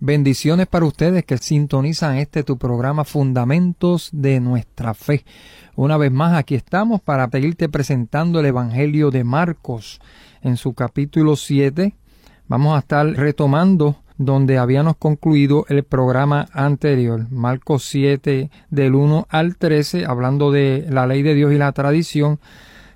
Bendiciones para ustedes que sintonizan tu programa Fundamentos de Nuestra Fe. Una vez más aquí estamos para seguirte presentando el Evangelio de Marcos en su capítulo 7. Vamos a estar retomando donde habíamos concluido el programa anterior, Marcos 7 del 1 al 13, hablando de la ley de Dios y la tradición.